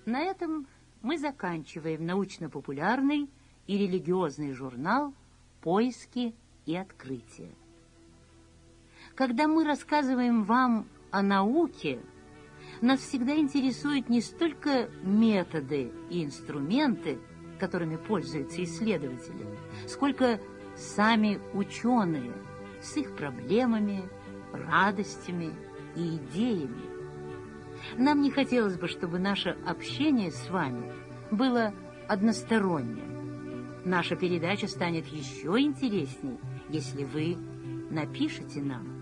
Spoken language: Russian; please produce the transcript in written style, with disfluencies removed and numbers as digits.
На этом мы заканчиваем научно-популярный и религиозный журнал «Поиски и открытия». Когда мы рассказываем вам о науке, нас всегда интересуют не столько методы и инструменты, которыми пользуются исследователи, сколько сами ученые с их проблемами, радостями и идеями. Нам не хотелось бы, чтобы наше общение с вами было односторонним. Наша передача станет еще интересней, если вы напишите нам.